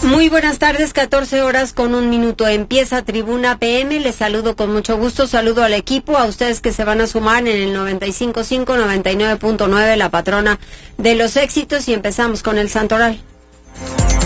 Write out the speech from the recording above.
Muy buenas tardes, 14 horas con 1 minuto. Empieza Tribuna PM. Les saludo con mucho gusto. Saludo al equipo, a ustedes que se van a sumar en el 95.5, 99.9, la patrona de los éxitos. Y empezamos con el Santoral.